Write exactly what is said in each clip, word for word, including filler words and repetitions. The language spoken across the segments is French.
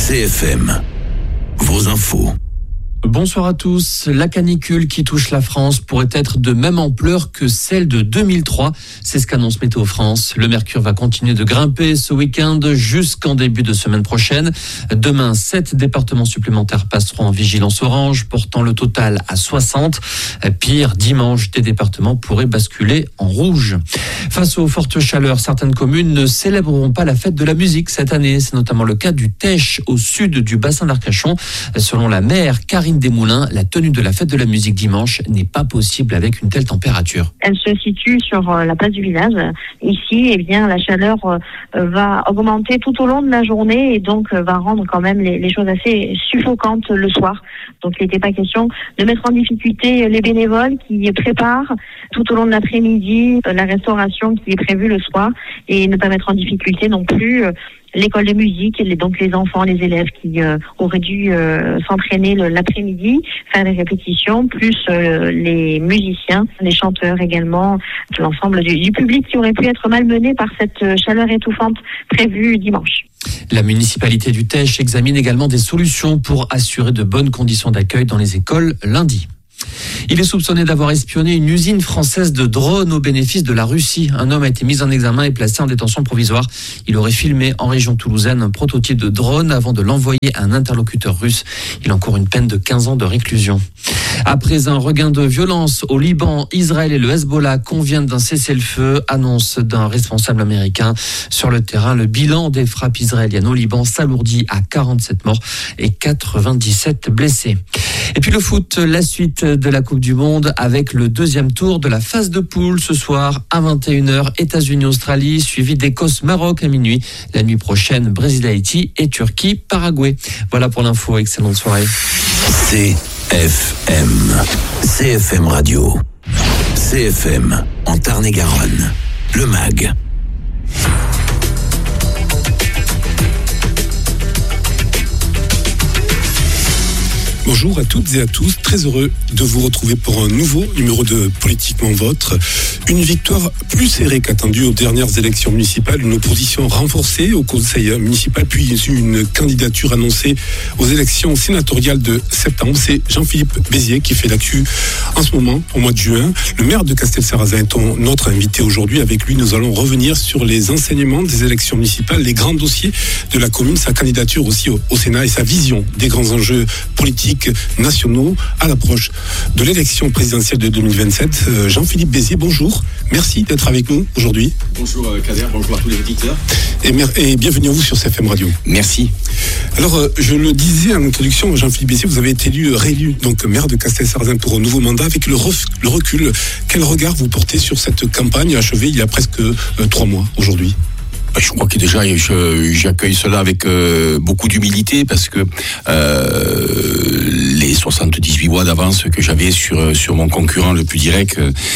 C F M, vos infos. Bonsoir à tous. La canicule qui touche la France pourrait être de même ampleur que celle de deux mille trois. C'est ce qu'annonce Météo France. Le mercure va continuer de grimper ce week-end jusqu'en début de semaine prochaine. Demain, sept départements supplémentaires passeront en vigilance orange, portant le total à soixante. Pire, dimanche, des départements pourraient basculer en rouge. Face aux fortes chaleurs, certaines communes ne célébreront pas la fête de la musique cette année. C'est notamment le cas du Tech, au sud du bassin d'Arcachon. Selon la maire Karine Desmoulins, la tenue de la fête de la musique dimanche n'est pas possible avec une telle température. Elle se situe sur la place du village. Ici, eh bien, la chaleur va augmenter tout au long de la journée et donc va rendre quand même les, les choses assez suffocantes le soir. Donc il n'était pas question de mettre en difficulté les bénévoles qui préparent tout au long de l'après-midi la restauration qui est prévue le soir et ne pas mettre en difficulté non plus l'école de musique, les, donc les enfants, les élèves qui euh, auraient dû euh, s'entraîner le, l'après-midi, faire des répétitions, plus euh, les musiciens, les chanteurs également, l'ensemble du, du public qui aurait pu être malmené par cette chaleur étouffante prévue dimanche. La municipalité du Tech examine également des solutions pour assurer de bonnes conditions d'accueil dans les écoles lundi. Il est soupçonné d'avoir espionné une usine française de drones au bénéfice de la Russie. Un homme a été mis en examen et placé en détention provisoire. Il aurait filmé en région toulousaine un prototype de drone avant de l'envoyer à un interlocuteur russe. Il encourt une peine de quinze ans de réclusion. Après un regain de violence au Liban, Israël et le Hezbollah conviennent d'un cessez-le-feu, annonce d'un responsable américain. Sur le terrain, le bilan des frappes israéliennes au Liban s'alourdit à quarante-sept morts et quatre-vingt-dix-sept blessés. Et puis le foot, la suite de la Coupe du Monde avec le deuxième tour de la phase de poule ce soir à vingt et une heures, États-Unis-Australie, suivi d'Écosse-Maroc à minuit. La nuit prochaine, Brésil-Haïti et Turquie-Paraguay. Voilà pour l'info, excellente soirée. C F M, C F M Radio, C F M en Tarn-et-Garonne, le M A G. Bonjour à toutes et à tous, très heureux de vous retrouver pour un nouveau numéro de Politiquement Vôtre. Une victoire plus serrée qu'attendue aux dernières élections municipales, une opposition renforcée au conseil municipal, puis une candidature annoncée aux élections sénatoriales de septembre. C'est Jean-Philippe Bézier qui fait l'actu en ce moment, au mois de juin. Le maire de Castelsarrasin est notre invité aujourd'hui. Avec lui, nous allons revenir sur les enseignements des élections municipales, les grands dossiers de la commune, sa candidature aussi au, au Sénat et sa vision des grands enjeux politiques nationaux à l'approche de l'élection présidentielle de deux mille vingt-sept. Euh, Jean-Philippe Bézier, bonjour. Merci d'être avec nous aujourd'hui. Bonjour Kader, bonjour à tous les auditeurs. Et, mer- et bienvenue à vous sur C F M Radio. Merci. Alors, euh, je le disais en introduction, Jean-Philippe Bézier, vous avez été élu, réélu, donc maire de Castelsarrasin pour un nouveau mandat. Avec le, ref- le recul, quel regard vous portez sur cette campagne achevée il y a presque euh, trois mois aujourd'hui ? Je crois que déjà, je, j'accueille cela avec euh, beaucoup d'humilité parce que euh, les soixante-dix-huit voix d'avance que j'avais sur sur mon concurrent le plus direct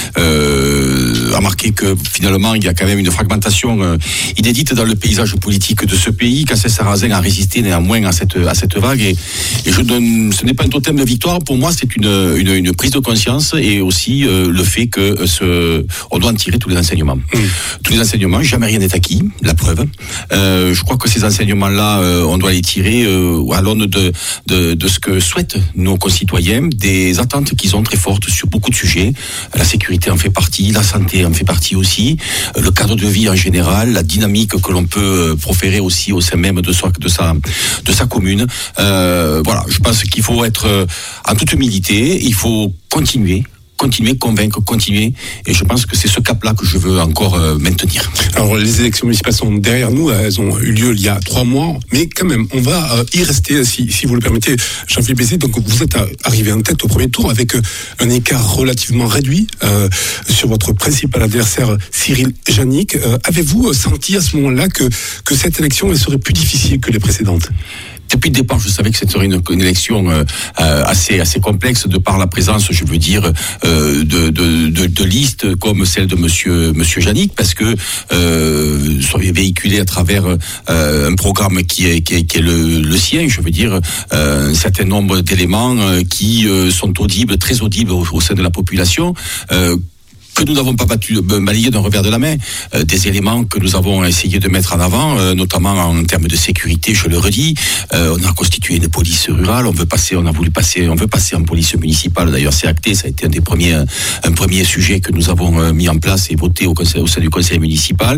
euh, a marqué que finalement il y a quand même une fragmentation euh, inédite dans le paysage politique de ce pays. Castelsarrasin a résisté néanmoins à cette à cette vague et, et je donne, ce n'est pas un totem de victoire pour moi, c'est une une, une prise de conscience et aussi euh, le fait que ce on doit en tirer tous les enseignements. Mmh. Tous les enseignements, jamais rien n'est acquis. La preuve. Euh, je crois que ces enseignements-là, euh, on doit les tirer euh, à l'aune de, de, de ce que souhaitent nos concitoyens, des attentes qu'ils ont très fortes sur beaucoup de sujets. La sécurité en fait partie, la santé en fait partie aussi, euh, le cadre de vie en général, la dynamique que l'on peut proférer aussi au sein même de sa, de sa, de sa commune. Euh, voilà, je pense qu'il faut être euh, en toute humilité, il faut continuer. Continuer, convaincre, continuer. Et je pense que c'est ce cap-là que je veux encore euh, maintenir. Alors, les élections municipales sont derrière nous. Elles ont eu lieu il y a trois mois. Mais quand même, on va euh, y rester, si, si vous le permettez, Jean-Philippe Bézier. Donc, vous êtes arrivé en tête au premier tour avec euh, un écart relativement réduit euh, sur votre principal adversaire, Cyril Jannick. Euh, avez-vous senti à ce moment-là que, que cette élection elle serait plus difficile que les précédentes ? Depuis le départ, je savais que c'était une, une élection euh, assez assez complexe de par la présence, je veux dire, euh, de, de, de, de listes comme celle de Monsieur Monsieur Jannick, parce que euh, sont véhiculés à travers euh, un programme qui est qui est, qui est le, le sien, je veux dire, euh, un certain nombre d'éléments euh, qui euh, sont audibles, très audibles au, au sein de la population. Euh, que nous n'avons pas battu, balayé d'un revers de la main, euh, des éléments que nous avons essayé de mettre en avant, euh, notamment en termes de sécurité, je le redis. Euh, on a constitué une police rurale, on veut passer, on a voulu passer, on veut passer en police municipale. D'ailleurs, c'est acté, ça a été un des premiers, un premier sujet que nous avons euh, mis en place et voté au, conseil, au sein du conseil municipal.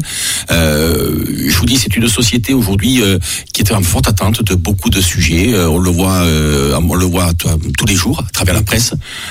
Euh, je vous dis, c'est une société aujourd'hui euh, qui est en forte attente de beaucoup de sujets. Euh, on le voit, euh, on le voit t- tous les jours à travers la presse.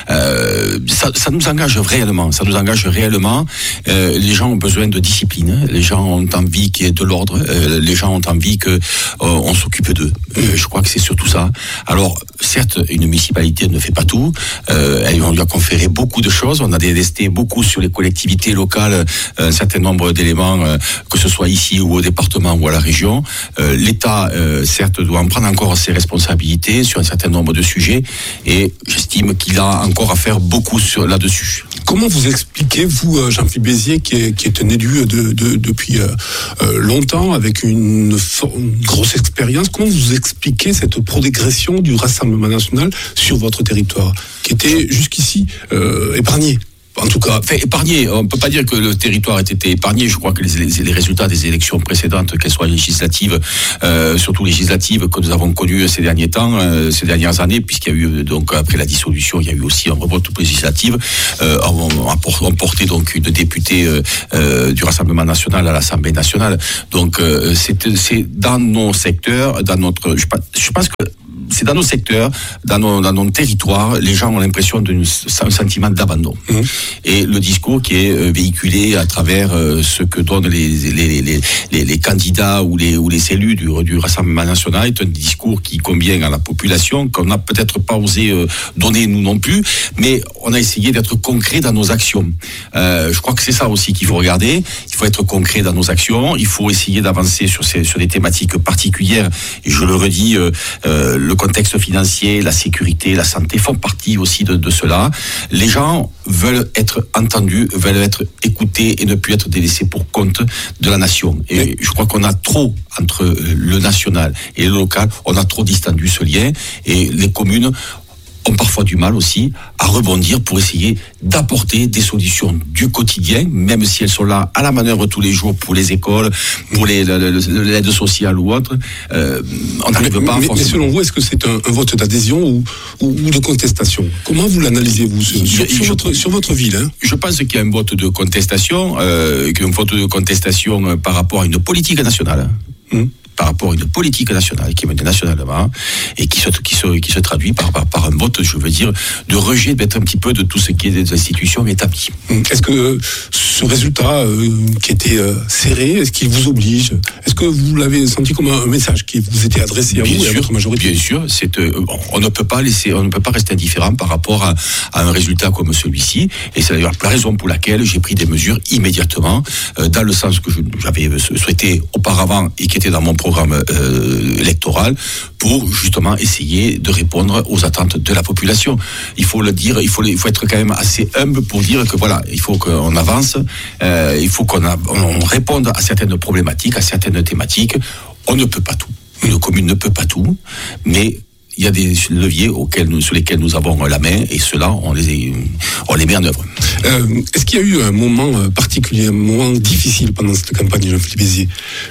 Euh, ça, ça nous engage réellement, ça nous engage réellement. Euh, les gens ont besoin de discipline, les gens ont envie qu'il y ait de l'ordre, euh, les gens ont envie que euh, on s'occupe d'eux. Euh, je crois que c'est surtout ça. Alors, certes, une municipalité ne fait pas tout. Euh, on lui a conféré beaucoup de choses. On a délesté beaucoup sur les collectivités locales, un certain nombre d'éléments, euh, que ce soit ici ou au département ou à la région. Euh, L'État, euh, certes, doit en prendre encore ses responsabilités sur un certain nombre de sujets, et j'estime qu'il a encore à faire beaucoup sur, là-dessus. Comment vous expliquez, vous, Jean-Philippe Béziers, qui est, qui est un élu de, de, depuis euh, longtemps, avec une, une grosse expérience, comment vous expliquez cette progression du Rassemblement national sur votre territoire, qui était jusqu'ici euh, épargné ? En tout cas, fait épargné. On ne peut pas dire que le territoire ait été épargné. Je crois que les, les, les résultats des élections précédentes, qu'elles soient législatives, euh, surtout législatives que nous avons connues ces derniers temps, euh, ces dernières années, puisqu'il y a eu donc après la dissolution, il y a eu aussi un revote législative, euh, on, on a porté donc une députée euh, euh, du Rassemblement national à l'Assemblée nationale. Donc euh, c'est, c'est dans nos secteurs, dans notre, je, je pense que c'est dans nos secteurs, dans nos, dans nos territoires, les gens ont l'impression d'un sentiment d'abandon. Mmh. Et le discours qui est véhiculé à travers ce que donnent les, les, les, les, les candidats ou les, ou les élus du, du Rassemblement national est un discours qui convient à la population, qu'on n'a peut-être pas osé donner nous non plus, mais on a essayé d'être concret dans nos actions. Euh, je crois que c'est ça aussi qu'il faut regarder. Il faut être concret dans nos actions, il faut essayer d'avancer sur, ces, sur des thématiques particulières. Et je le redis, euh, euh, le contexte financier, la sécurité, la santé font partie aussi de, de cela. Les gens veulent être entendus, veulent être écoutés et ne plus être délaissés pour compte de la nation. Et oui. Je crois qu'on a trop, entre le national et le local, on a trop distendu ce lien, et les communes ont parfois du mal aussi à rebondir pour essayer d'apporter des solutions du quotidien, même si elles sont là à la manœuvre tous les jours pour les écoles, pour les, l'aide sociale ou autre. Euh, on n'arrive pas à mais, mais selon vous, est-ce que c'est un, un vote d'adhésion ou, ou, ou de contestation ? Comment vous l'analysez-vous sur, je, sur, je, votre, sur votre ville hein ? Je pense qu'il y a un vote de contestation, euh, un vote de contestation par rapport à une politique nationale. Hum. par rapport à une politique nationale qui est menée nationalement et qui se, qui se, qui se traduit par, par, par un vote, je veux dire, de rejet d'être un petit peu de tout ce qui est des institutions établies. Est-ce que ce résultat euh, qui était euh, serré, est-ce qu'il vous oblige ? Est-ce que vous l'avez senti comme un message qui vous était adressé à bien vous sûr, et à votre majorité ? Bien sûr, c'est, euh, on ne peut pas laisser, on ne peut pas rester indifférent par rapport à, à un résultat comme celui-ci, et c'est d'ailleurs la raison pour laquelle j'ai pris des mesures immédiatement, euh, dans le sens que je, j'avais souhaité auparavant et qui était dans mon programme euh, électoral, pour justement essayer de répondre aux attentes de la population. Il faut le dire, il faut, il faut être quand même assez humble pour dire que voilà, il faut qu'on avance, euh, il faut qu'on a, on réponde à certaines problématiques, à certaines thématiques. On ne peut pas tout. Une commune ne peut pas tout, mais il y a des leviers auxquels nous, sur lesquels nous avons la main, et ceux-là, on les, on les met en œuvre. Euh, est-ce qu'il y a eu un moment particulier, un moment difficile pendant cette campagne, Jean-Philippe Béziers ?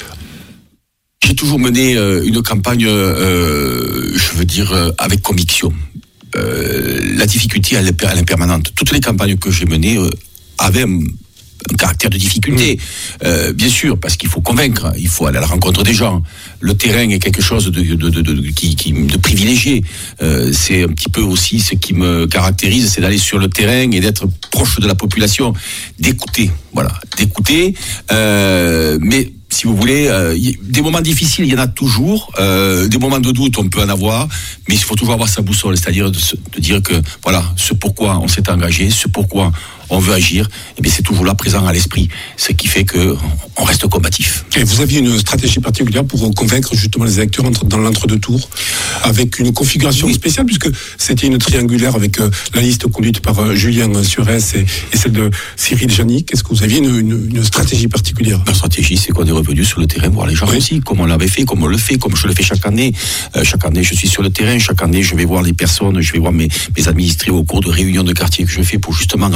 J'ai toujours mené euh, une campagne, euh, je veux dire, euh, avec conviction. Euh, la difficulté, elle est, elle est permanente. Toutes les campagnes que j'ai menées euh, avaient un, un caractère de difficulté. Mmh. Euh, bien sûr, parce qu'il faut convaincre, il faut aller à la rencontre des gens. Le terrain est quelque chose de, de, de, de, de, qui, qui, de privilégié. Euh, c'est un petit peu aussi ce qui me caractérise, c'est d'aller sur le terrain et d'être proche de la population, d'écouter, voilà, d'écouter, euh, mais si vous voulez, euh, des moments difficiles, il y en a toujours. Euh, des moments de doute, on peut en avoir, mais il faut toujours avoir sa boussole, c'est-à-dire de, se, de dire que voilà, ce pourquoi on s'est engagé, ce pourquoi on veut agir, et bien c'est toujours là présent à l'esprit, ce qui fait que on reste combatif. Et vous aviez une stratégie particulière pour convaincre justement les électeurs dans l'entre-deux tours, avec une configuration oui. spéciale, puisque c'était une triangulaire avec euh, la liste conduite par euh, Julien Surès et, et celle de Cyril Janik. Est-ce que vous aviez une, une, une stratégie particulière ? La stratégie, c'est qu'on est revenu sur le terrain voir les gens oui. aussi, comme on l'avait fait, comme on le fait, comme je le fais chaque année. Euh, chaque année, je suis sur le terrain, chaque année, je vais voir les personnes, je vais voir mes, mes administrés au cours de réunions de quartier que je fais pour justement avoir un feedback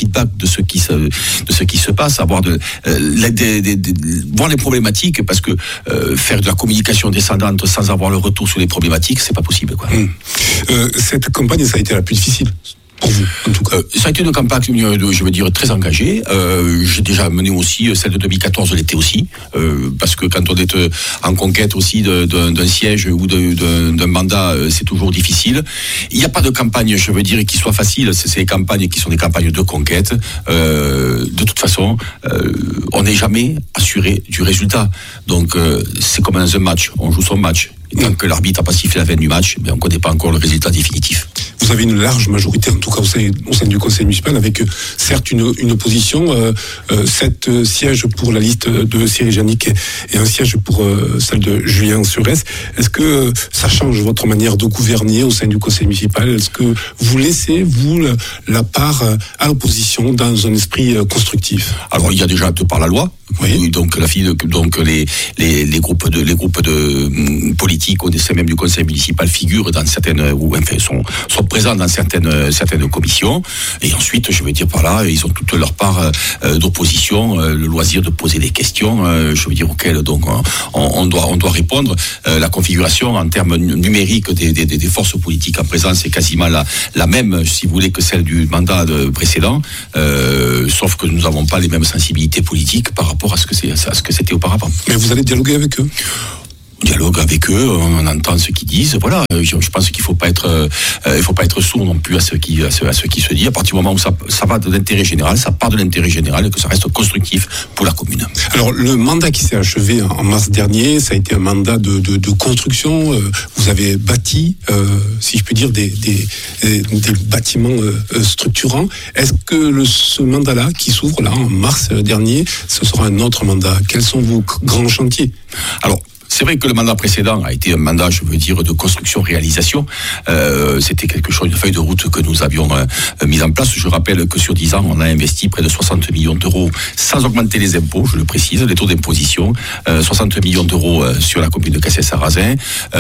feedback de ce qui se, de ce qui se passe, avoir de, euh, des, des, des, voir les problématiques, parce que euh, faire de la communication descendante sans avoir le retour sur les problématiques, c'est pas possible, quoi. Mmh. Euh, cette campagne, ça a été la plus difficile pour vous, en tout cas. Euh, ça a été une campagne, je veux dire, très engagée. Euh, j'ai déjà mené aussi, celle de deux mille quatorze l'été aussi, euh, parce que quand on est en conquête aussi de, de, d'un siège ou de, de, d'un mandat, c'est toujours difficile. Il n'y a pas de campagne, je veux dire, qui soit facile. C'est ces campagnes qui sont des campagnes de conquête. Euh, de toute façon, euh, on n'est jamais assuré du résultat. Donc, euh, c'est comme dans un match. On joue son match. Et tant que l'arbitre n'a pas sifflé la fin du match, ben on ne connaît pas encore le résultat définitif. Vous avez une large majorité, en tout cas au sein, au sein du conseil municipal, avec certes une, une opposition, euh, euh, sept sièges pour la liste de Cyril Jannick et un siège pour euh, celle de Julien Surès. Est-ce que ça change votre manière de gouverner au sein du conseil municipal? Est-ce que vous laissez, vous, la part à l'opposition dans un esprit constructif? Alors, il y a déjà de par la loi. Oui. Donc la fille, donc les les les groupes de les groupes de hum, politiques au sein même du conseil municipal figurent dans certaines ou enfin sont sont présents dans certaines certaines commissions. Et ensuite, je veux dire par là, ils ont toute leur part euh, d'opposition, euh, le loisir de poser des questions. Euh, je veux dire auxquelles donc on, on doit on doit répondre. Euh, la configuration en termes numériques des, des des forces politiques en présence est quasiment la la même, si vous voulez, que celle du mandat de précédent. Euh, sauf que nous n'avons pas les mêmes sensibilités politiques par rapport à ce que c'est, à ce que c'était auparavant. Mais vous allez dialoguer avec eux? Dialogue avec eux, on entend ce qu'ils disent. Voilà, je, je pense qu'il faut pas être, euh, il faut pas être sourd non plus à ce qui, à ce, à ce qui se dit. À partir du moment où ça, ça va de l'intérêt général, ça part de l'intérêt général et que ça reste constructif pour la commune. Alors le mandat qui s'est achevé en mars dernier, ça a été un mandat de, de, de construction. Vous avez bâti, euh, si je peux dire, des, des, des bâtiments euh, structurants. Est-ce que le, ce mandat-là qui s'ouvre là en mars dernier, ce sera un autre mandat? Quels sont vos grands chantiers? Alors. C'est vrai que le mandat précédent a été un mandat, je veux dire, de construction-réalisation. Euh, c'était quelque chose, une feuille de route que nous avions euh, mise en place. Je rappelle que sur dix ans, on a investi près de soixante millions d'euros sans augmenter les impôts, je le précise, les taux d'imposition. Euh, soixante millions d'euros euh, sur la commune de Cassel-Sarrazin.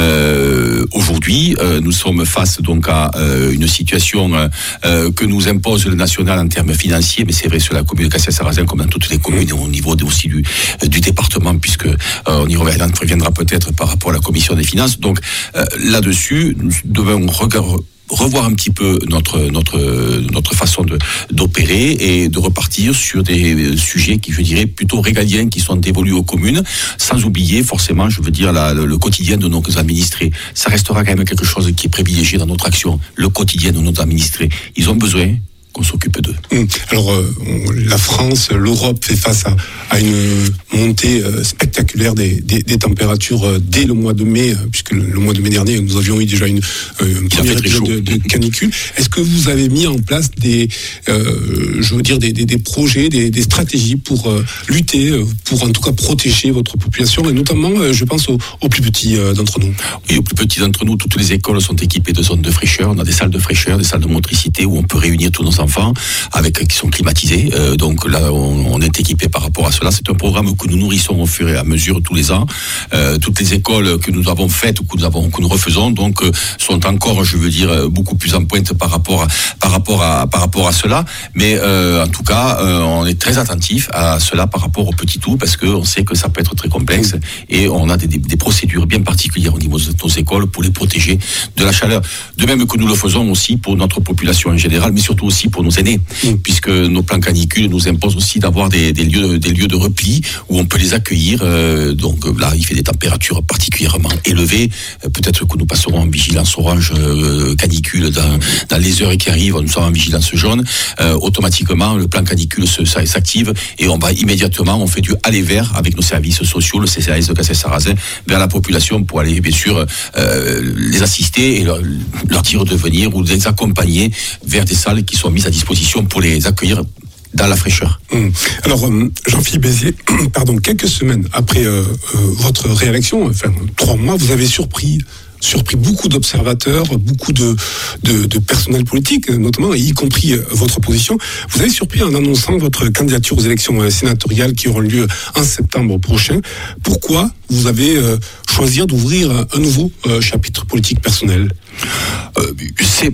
Euh, aujourd'hui, euh, nous sommes face donc à euh, une situation euh, que nous impose le national en termes financiers, mais c'est vrai sur la commune de Cassel-Sarrazin comme dans toutes les communes, au niveau de, aussi du, du département, puisque euh, on y reviendra peut-être par rapport à la commission des finances. Donc euh, là-dessus, nous devons regarder, revoir un petit peu notre notre notre façon de d'opérer et de repartir sur des sujets qui, je dirais, plutôt régaliens, qui sont dévolus aux communes, sans oublier forcément, je veux dire, la, le quotidien de nos administrés. Ça restera quand même quelque chose qui est privilégié dans notre action. Le quotidien de nos administrés, ils ont besoin qu'on s'occupe d'eux. Alors, euh, on, la France, l'Europe fait face à, à une montée euh, spectaculaire des, des, des températures euh, dès le mois de mai, euh, puisque le, le mois de mai dernier, nous avions eu déjà une, euh, une première épisode de, de canicule. Est-ce que vous avez mis en place des, euh, je veux dire, des, des, des projets, des, des stratégies pour euh, lutter, euh, pour en tout cas protéger votre population, et notamment, euh, je pense, aux, aux plus petits euh, d'entre nous? Oui, aux plus petits d'entre nous, toutes les écoles sont équipées de zones de fraîcheur. On a des salles de fraîcheur, des salles de motricité où on peut réunir tous nos enfants avec qui sont climatisés. Euh, donc là, on, on est équipé par rapport à cela. C'est un programme que nous nourrissons au fur et à mesure tous les ans. Euh, toutes les écoles que nous avons faites ou que nous avons que nous refaisons donc euh, sont encore, je veux dire, beaucoup plus en pointe par rapport à, par rapport à par rapport à cela. Mais euh, en tout cas, euh, on est très attentif à cela par rapport aux petits tout, parce que on sait que ça peut être très complexe et on a des, des, des procédures bien particulières au niveau de nos écoles pour les protéger de la chaleur. De même que nous le faisons aussi pour notre population en général, mais surtout aussi pour nos aînés, mmh. puisque nos plans canicules nous imposent aussi d'avoir des, des lieux, des lieux de repli où on peut les accueillir. Euh, donc là, il fait des températures particulièrement élevées. Euh, peut-être que nous passerons en vigilance orange euh, canicule dans, dans les heures qui arrivent. Nous sommes en vigilance jaune. Euh, automatiquement, le plan canicule se, ça, s'active et on va immédiatement, on fait du aller vers avec nos services sociaux, le C C A S de Cassel-Sarrazin, vers la population pour aller bien sûr euh, les assister et leur, leur dire de venir ou les accompagner vers des salles qui sont mises à disposition pour les accueillir dans la fraîcheur. Mmh. Alors, euh, Jean-Philippe Béziers, pardon, quelques semaines après euh, euh, votre réélection, enfin trois mois, vous avez surpris surpris beaucoup d'observateurs, beaucoup de, de, de personnel politique, notamment, y compris euh, votre opposition. Vous avez surpris en annonçant votre candidature aux élections euh, sénatoriales qui auront lieu en septembre prochain. Pourquoi vous avez euh, choisi d'ouvrir un nouveau euh, chapitre politique personnel? euh, C'est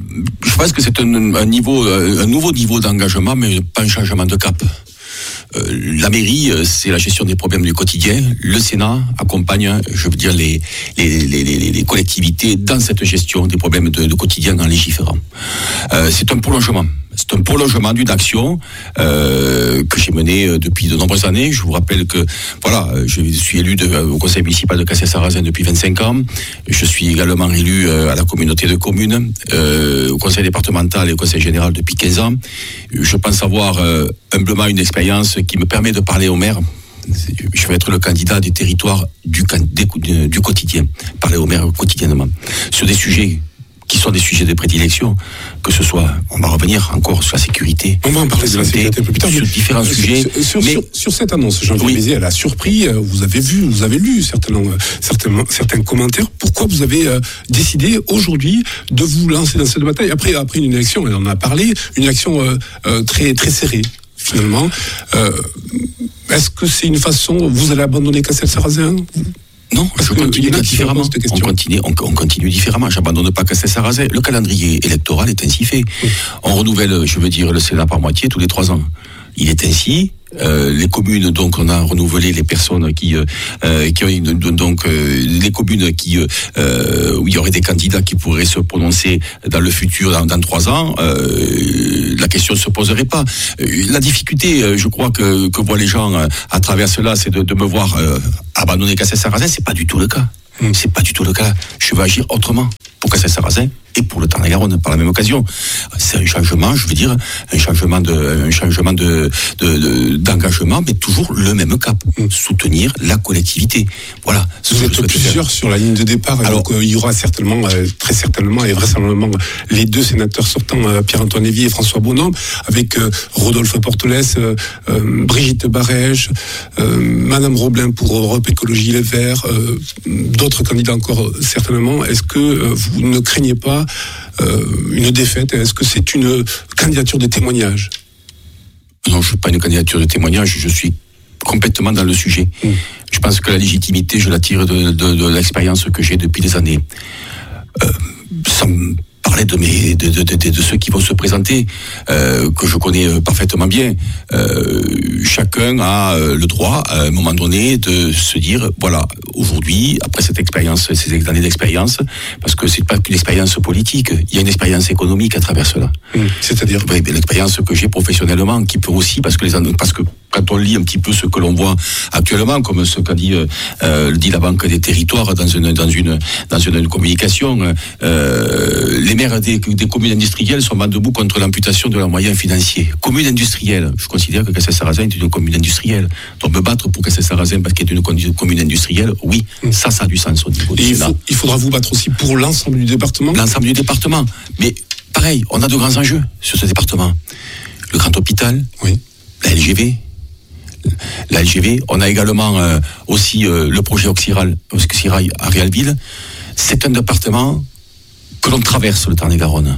je pense que c'est un, un niveau, un nouveau niveau d'engagement, mais pas un changement de cap. Euh, la mairie, c'est la gestion des problèmes du quotidien. Le Sénat accompagne, je veux dire, les, les, les, les, les collectivités dans cette gestion des problèmes de, de quotidien en légiférant. Euh, c'est un prolongement. C'est un prolongement d'une action euh, que j'ai menée depuis de nombreuses années. Je vous rappelle que voilà, je suis élu de, au conseil municipal de Cassel-Sarrazin depuis vingt-cinq ans. Je suis également élu à la communauté de communes, euh, au conseil départemental et au conseil général depuis quinze ans. Je pense avoir euh, humblement une expérience qui me permet de parler aux maires. Je vais être le candidat du territoire du, du, du quotidien, parler aux maires quotidiennement sur des sujets qui sont des sujets de prédilection, que ce soit, on va revenir encore sur la sécurité. On va en parler de la sécurité un peu plus tard. Sur différents sur, sujets. Sur, sur, mais, sur, sur cette annonce, Jean-Philippe oui. Béziers, elle a surpris, vous avez vu, vous avez lu certains, certains, certains commentaires. Pourquoi vous avez euh, décidé aujourd'hui de vous lancer dans cette bataille après, après une élection, et on en a parlé, une élection euh, euh, très, très serrée, finalement. Euh, est-ce que c'est une façon, vous allez abandonner Cassel-Sarrazin ? Non, je continue différemment. On continue, on, on continue différemment. J'abandonne pas Cassel-Sarrazin. Le calendrier électoral est ainsi fait. Oui. On renouvelle, je veux dire, le Sénat par moitié tous les trois ans. Il est ainsi. Euh, les communes, donc, on a renouvelé les personnes qui, euh, qui ont donc euh, les communes qui euh, où il y aurait des candidats qui pourraient se prononcer dans le futur, dans, dans trois ans. Euh, la question ne se poserait pas. Euh, la difficulté, euh, je crois que que voient les gens euh, à travers cela, c'est de, de me voir euh, abandonner Cassel-Sarrazin. C'est pas du tout le cas. Mmh. C'est pas du tout le cas. Je veux agir autrement pour Cassel-Sarrazin et pour le Tarn-et-Garonne par la même occasion. C'est un changement, je veux dire, un changement de, un changement de, de, de d'engagement, mais toujours le même cap, mmh. soutenir la collectivité. Voilà. Vous êtes plusieurs faire. Sur la ligne de départ, alors donc, euh, il y aura certainement, euh, très certainement et vraisemblablement les deux sénateurs sortants, euh, Pierre-Antoine Lévy et François Bonhomme, avec euh, Rodolphe Portelès, euh, euh, Brigitte Barège, euh, Madame Roblin pour Europe Écologie Les Verts, euh, d'autres candidats encore certainement. Est-ce que euh, vous ne craignez pas euh, une défaite? Est-ce que c'est une candidature de témoignage? Non, je ne suis pas une candidature de témoignage, je suis complètement dans le sujet. Mmh. Je pense que la légitimité, je la tire de, de, de l'expérience que j'ai depuis des années. Euh, sans parler de, mes, de, de, de, de ceux qui vont se présenter, euh, que je connais parfaitement bien. Euh, chacun a le droit, à un moment donné, de se dire, voilà, aujourd'hui, après cette expérience, ces années d'expérience, parce que c'est pas qu'une expérience politique, il y a une expérience économique à travers cela. Mmh, c'est-à-dire oui, l'expérience que j'ai professionnellement, qui peut aussi, parce que les parce que quand on lit un petit peu ce que l'on voit actuellement, comme ce qu'a dit, euh, dit la Banque des Territoires dans une dans une dans une, une communication, euh, les maires des, des communes industrielles sont vent debout contre l'amputation de leurs moyens financiers. Commune industrielle, je considère que Cassel-Sarrazin est une commune industrielle. Donc me battre pour Cassel-Sarrazin parce qu'il est une commune industrielle, oui, mmh. ça, ça a du sens au niveau du Et Sénat. Il, faut, il faudra vous battre aussi pour l'ensemble du département. L'ensemble du département, mais pareil, on a de grands enjeux sur ce département. Le grand hôpital, oui. la L G V. La L G V, on a également euh, aussi euh, le projet Oxyral, Oxyrail à Réalville. C'est un département que l'on traverse, le Tarn-et-Garonne.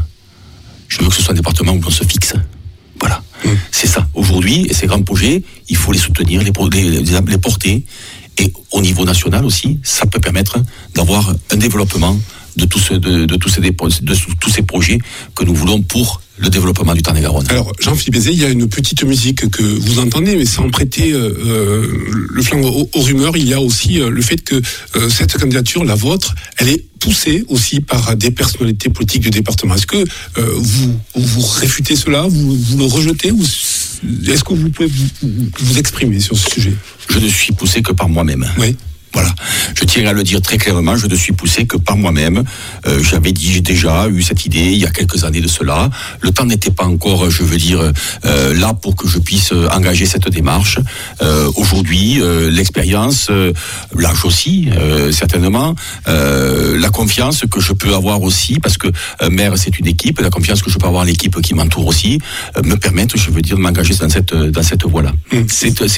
Je veux que ce soit un département où l'on se fixe. Voilà, mmh. c'est ça. Aujourd'hui, et ces grands projets, il faut les soutenir, les, les, les porter. Et au niveau national aussi, ça peut permettre d'avoir un développement de tous, ce, de, de, tous ces, de tous ces projets que nous voulons pour le développement du Tarn-et-Garonne. Alors, Jean-Philippe Béziers, il y a une petite musique que vous entendez, mais sans prêter euh, le flanc aux, aux rumeurs, il y a aussi euh, le fait que euh, cette candidature, la vôtre, elle est poussée aussi par des personnalités politiques du département. Est-ce que euh, vous, vous réfutez cela, vous, vous le rejetez, ou est-ce que vous pouvez vous, vous exprimer sur ce sujet? Je ne suis poussé que par moi-même. Oui. Voilà, je tiens à le dire très clairement, je ne suis poussé que par moi-même. Euh, j'avais dit, j'ai déjà eu cette idée il y a quelques années de cela. Le temps n'était pas encore, je veux dire, euh, là pour que je puisse engager cette démarche. Euh, aujourd'hui, euh, l'expérience, euh, l'âge aussi, euh, certainement, euh, la confiance que je peux avoir aussi, parce que euh, maire c'est une équipe, la confiance que je peux avoir à l'équipe qui m'entoure aussi, euh, me permettent, je veux dire, de m'engager dans cette dans cette voie-là. Mmh. C'est, c'est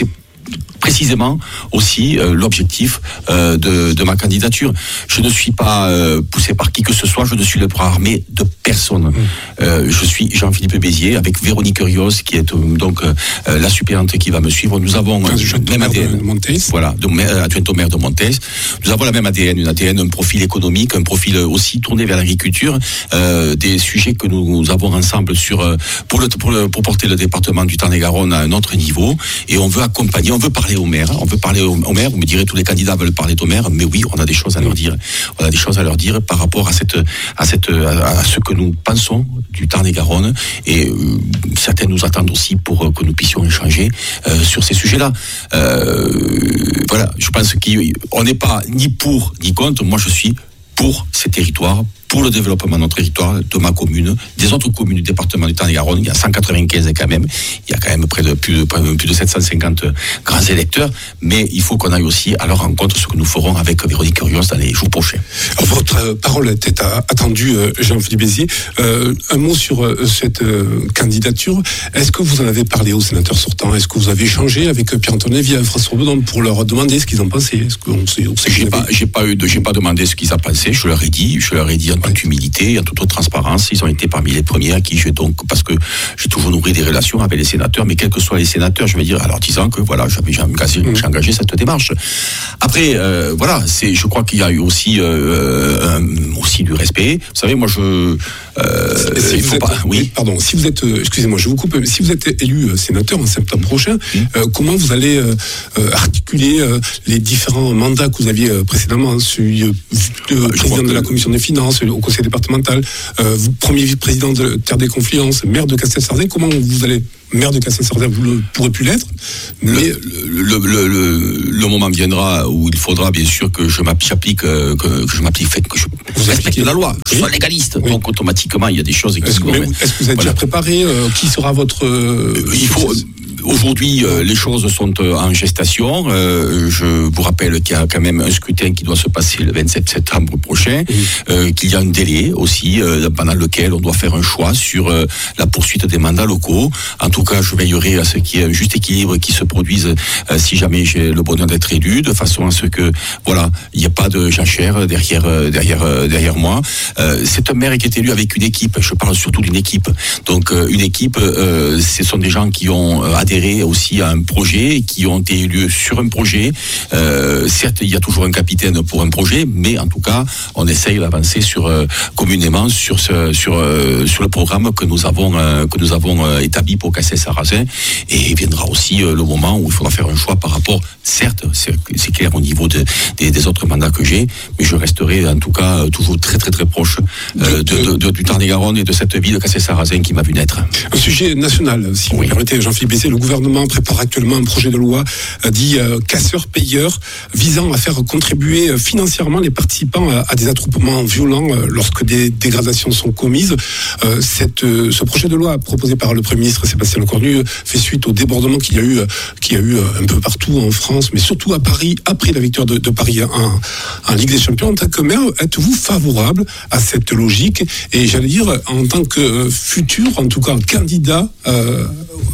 précisément aussi euh, l'objectif euh, de, de ma candidature. Je ne suis pas euh, poussé par qui que ce soit, je ne suis le bras armé de personne. Mmh. Euh, je suis Jean-Philippe Béziers avec Véronique Rios qui est euh, donc euh, la suppléante qui va me suivre. Nous avons euh, le même A D N. De voilà, de, euh, adjointe au maire de Montes. Nous avons la même A D N, une A D N, un profil économique, un profil aussi tourné vers l'agriculture, euh, des sujets que nous, nous avons ensemble sur euh, pour, le, pour, le, pour porter le département du Tarn-et-Garonne à un autre niveau. Et on veut accompagner, on veut parler au maire, on veut parler au, au maire. Vous me direz tous les candidats veulent parler au maire, mais oui, on a des choses à leur dire. On a des choses à leur dire par rapport à cette, à cette, à ce que nous pensons du Tarn-et-Garonne. Et euh, certains nous attendent aussi pour euh, que nous puissions échanger euh, sur ces sujets-là. Euh, voilà, je pense qu'on n'est pas ni pour ni contre. Moi, je suis pour ces territoires, pour le développement de notre territoire, de ma commune, des autres communes du département du Tarn-et-Garonne. Il y a cent quatre-vingt-quinze quand même. Il y a quand même près de plus de, plus de sept cent cinquante grands électeurs. Mais il faut qu'on aille aussi à leur rencontre, ce que nous ferons avec Véronique Rios dans les jours prochains. Alors, votre parole était attendue, Jean-Philippe Béziers. Euh, un mot sur euh, cette euh, candidature. Est-ce que vous en avez parlé aux sénateurs sortants? Est-ce que vous avez échangé avec Pierre-Antoine Lévy et François Bedon pour leur demander ce qu'ils en pensaient? Est-ce qu'on sait, on sait j'ai, pas, avez... j'ai pas eu de, j'ai pas demandé ce qu'ils en pensaient. Je leur ai dit, je leur ai dit en toute humilité, en toute transparence. Ils ont été parmi les premiers à qui j'ai donc, parce que j'ai toujours nourri des relations avec les sénateurs, mais quels que soient les sénateurs, je vais dire, alors disant que voilà, j'avais j'ai engagé, mmh. j'ai engagé cette démarche. Après, euh, voilà, c'est, je crois qu'il y a eu aussi, euh, un, aussi du respect. Vous savez, moi, je, euh, si il faut êtes, pas, oui. Pardon, si vous êtes, excusez-moi, je vous coupe. Si vous êtes élu sénateur en septembre prochain, mmh. euh, comment vous allez euh, articuler euh, les différents mandats que vous aviez euh, précédemment, celui de euh, président de la commission des finances, au conseil départemental, euh, vous, premier vice-président de Terre des Confluences, maire de Castel-Sarrazin, comment vous allez, maire de Castel-Sarrazin, vous ne pourrez plus l'être, mais le, le, le, le, le moment viendra où il faudra bien sûr que je m'applique, que, que je m'applique, que je vous respecte la loi, que je sois légaliste. Oui. Donc automatiquement, il y a des choses qui est-ce se que, est-ce que vous êtes voilà. déjà préparé euh, qui sera votre euh, il faut Aujourd'hui, euh, les choses sont euh, en gestation. Euh, je vous rappelle qu'il y a quand même un scrutin qui doit se passer le vingt-sept septembre prochain, mmh. euh, qu'il y a un délai aussi euh, pendant lequel on doit faire un choix sur euh, la poursuite des mandats locaux. En tout cas, je veillerai à ce qu'il y ait un juste équilibre qui se produise euh, si jamais j'ai le bonheur d'être élu, de façon à ce que voilà, il n'y a pas de jachère derrière euh, derrière euh, derrière moi. Euh, c'est un maire qui est élu avec une équipe. Je parle surtout d'une équipe. Donc euh, une équipe, euh, ce sont des gens qui ont euh, adhéré aussi à un projet, qui ont été élus sur un projet. Euh, certes, il y a toujours un capitaine pour un projet, mais en tout cas, on essaye d'avancer sur euh, communément sur ce sur euh, sur le programme que nous avons euh, que nous avons euh, établi pour Castel-Sarrazin. Et il viendra aussi euh, le moment où il faudra faire un choix par rapport. Certes, c'est, c'est clair au niveau de, des, des autres mandats que j'ai, mais je resterai en tout cas toujours très très très proche euh, de, de, de, du Tarn-et-Garonne et de cette ville de Castel-Sarrazin qui m'a vu naître. Un sujet national, si vous oui. permettez, Jean-Philippe Béziers, le gouvernement prépare actuellement un projet de loi euh, dit euh, casseur-payeur, visant à faire contribuer euh, financièrement les participants à, à des attroupements violents euh, lorsque des dégradations sont commises. Euh, cette, euh, ce projet de loi proposé par le Premier ministre Sébastien Lecornu euh, fait suite au débordement qu'il y a eu, euh, qu'il y a eu euh, un peu partout en France, mais surtout à Paris, après la victoire de, de Paris en, en Ligue des Champions. En tant que maire, êtes-vous favorable à cette logique? Et j'allais dire, en tant que euh, futur, en tout cas candidat euh,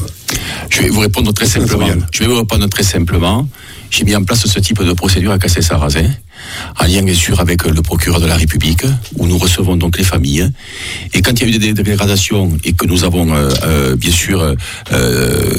Je vais vous répondre très simplement. Je vais vous répondre très simplement. J'ai mis en place ce type de procédure à Castel-Sarrazin, en lien bien sûr avec le procureur de la République, où nous recevons donc les familles. Et quand il y a eu des dégradations et que nous avons euh, euh, bien sûr euh,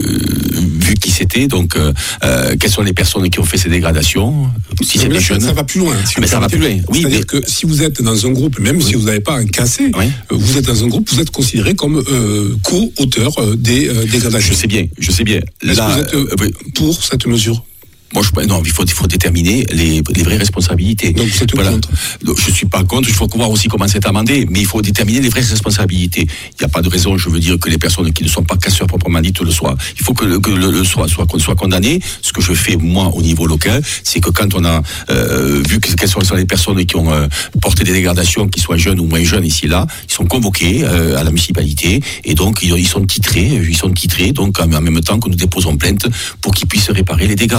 vu qui c'était, donc euh, quelles sont les personnes qui ont fait ces dégradations, si c'est des jeunes. Ça va plus loin. Si ah, mais ça va plus loin. Oui, c'est-à-dire mais... que si vous êtes dans un groupe, même oui. si vous n'avez pas un cassé, oui. vous êtes dans un groupe, vous êtes considéré comme euh, co-auteur euh, des euh, dégradations. Je sais bien, je sais bien. Est-ce Là, que vous êtes euh, oui. pour cette mesure? Moi, je, non, il faut, il faut déterminer les, les vraies responsabilités. Donc, vous êtes voilà. contre? Donc, je suis pas contre. Il faut voir aussi comment c'est amendé, mais il faut déterminer les vraies responsabilités. Il n'y a pas de raison, je veux dire, que les personnes qui ne sont pas casseurs proprement dites le soient. Il faut que le, que le, le soit, soit, soit condamné. Ce que je fais moi au niveau local, c'est que quand on a euh, vu que quelles sont les personnes qui ont euh, porté des dégradations, qui soient jeunes ou moins jeunes ici là, ils sont convoqués euh, à la municipalité et donc ils, ils sont titrés, ils sont titrés donc en même temps que nous déposons plainte pour qu'ils puissent réparer les dégâts. Alors,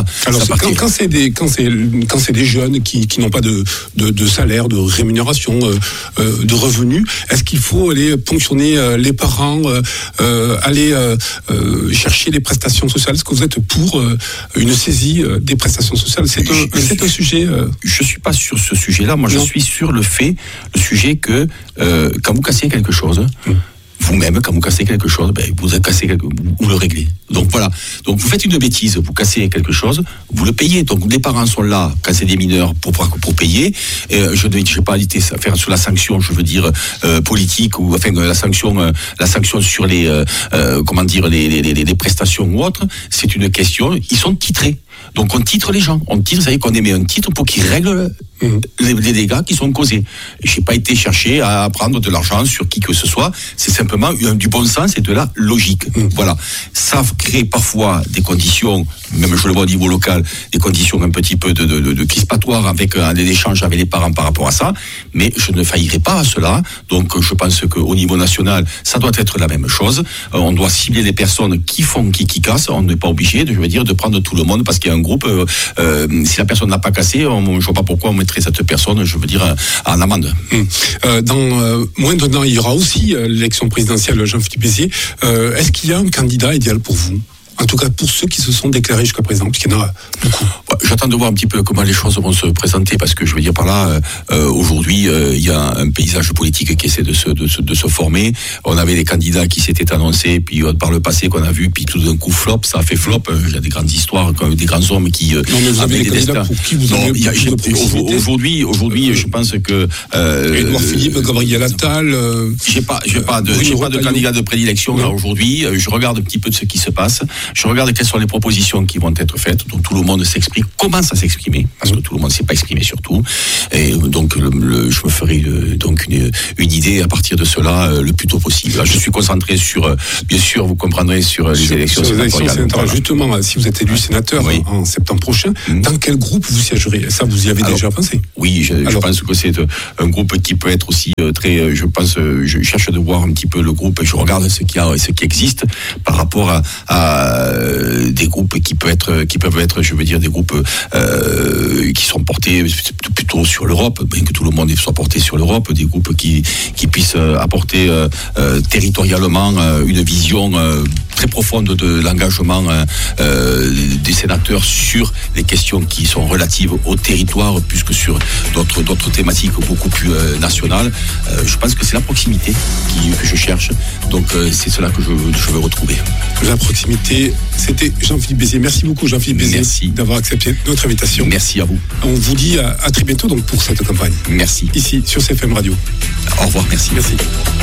quand, quand c'est des quand c'est quand c'est des jeunes qui, qui n'ont pas de, de de salaire, de rémunération, euh, euh, de revenus, est-ce qu'il faut aller ponctionner euh, les parents, euh, euh, aller euh, euh, chercher les prestations sociales? Est-ce que vous êtes pour euh, une saisie euh, des prestations sociales? C'est un, je, c'est un sujet. Euh... Je suis pas sur ce sujet-là. Moi, non. je suis sur le fait, le sujet que euh, quand vous cassez quelque chose. Mmh. Vous-même, quand vous cassez quelque chose, ben, vous cassez quelque, vous le réglez. Donc voilà. Donc vous faites une bêtise, vous cassez quelque chose, vous le payez. Donc les parents sont là, quand c'est des mineurs, pour pour payer. Et je ne vais pas aller faire sur la sanction, je veux dire euh, politique ou enfin la sanction, euh, la sanction sur les euh, euh, comment dire les, les, les, les prestations ou autres. C'est une question. Ils sont titrés. Donc on titre les gens, on titre, vous savez qu'on émet un titre pour qu'ils règlent mmh. les, les dégâts qui sont causés. Je n'ai pas été chercher à prendre de l'argent sur qui que ce soit, c'est simplement du bon sens et de la logique. Mmh. Voilà. Ça crée parfois des conditions, même je le vois au niveau local, des conditions un petit peu de, de, de, de crispatoire avec un échange avec les parents par rapport à ça, mais je ne faillirai pas à cela. Donc je pense qu'au niveau national, ça doit être la même chose. On doit cibler les personnes qui font, qui, qui cassent. On n'est pas obligé, de, je veux dire, de prendre tout le monde parce qu'il y a un groupe. Euh, euh, si la personne n'a pas cassé, on, je ne vois pas pourquoi on mettrait cette personne, je veux dire, en amende. Hum. Euh, dans euh, moins d'un an, il y aura aussi euh, l'élection présidentielle, Jean-Philippe Béziers. Euh, est-ce qu'il y a un candidat idéal pour vous ? En tout cas, pour ceux qui se sont déclarés jusqu'à présent, puisqu'il y en a beaucoup. J'attends de voir un petit peu comment les choses vont se présenter, parce que je veux dire par là, euh, aujourd'hui, euh, il y a un paysage politique qui essaie de se, de, se, de se former. On avait des candidats qui s'étaient annoncés, puis euh, par le passé qu'on a vu, puis tout d'un coup flop, ça a fait flop. Il y a des grandes histoires, des grands hommes qui euh, non, mais vous avez des candidats pour qui vous avez non, a, de aujourd'hui, aujourd'hui, euh, je pense que euh, Édouard Philippe, Gabriel Attal. Euh, j'ai pas, j'ai pas de, j'ai pas de candidat de prédilection là aujourd'hui. Je regarde un petit peu de ce qui se passe. Je regarde quelles sont les propositions qui vont être faites, dont tout le monde s'exprime, commence à s'exprimer, parce que tout le monde ne s'est pas exprimé surtout. Et donc, le, le, je me ferai le, donc une, une idée à partir de cela euh, le plus tôt possible. Là, je suis concentré sur, euh, bien sûr, vous comprendrez, sur les sur, élections sur sénatoriales. Voilà. Justement, si vous êtes élu sénateur oui. en, en septembre prochain, mmh. dans quel groupe vous siégerez? Ça, vous y avez Alors, déjà pensé? Oui, je, je pense que c'est un groupe qui peut être aussi euh, très, je pense, euh, je cherche de voir un petit peu le groupe, je regarde ce qui a, ce qui existe par rapport à, à des groupes qui peuvent être, qui peuvent être, je veux dire, des groupes euh, qui sont portés plutôt sur l'Europe, bien que tout le monde soit porté sur l'Europe, des groupes qui qui puissent apporter euh, euh, territorialement euh, une vision euh, très profonde de l'engagement euh, des sénateurs sur les questions qui sont relatives au territoire, plus que sur d'autres d'autres thématiques beaucoup plus euh, nationales. Euh, je pense que c'est la proximité qui, que je cherche, donc euh, c'est cela que je, je veux retrouver. La proximité. C'était Jean-Philippe Béziers. Merci beaucoup Jean-Philippe Béziers Merci. d'avoir accepté notre invitation. Merci à vous. On vous dit à, à très bientôt donc pour cette campagne. Merci. Ici sur C F M Radio. Au revoir, merci. Merci.